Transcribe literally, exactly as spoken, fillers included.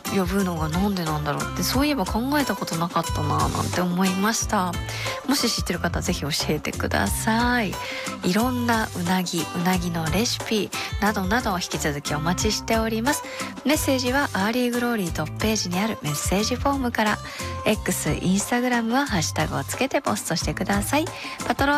呼ぶのがなんでなんだろうって、そういえば考えたことなかったななんて思いました。もし知ってる方ぜひ教えてください。いろんなうなぎうなぎのレシピなどなど引き続きお待ちしております。メッセージはアーリーグローリートップページにあるメッセージフォームから。 X、インスタグラムはハッシュタグをつけてポストしてください。パトロン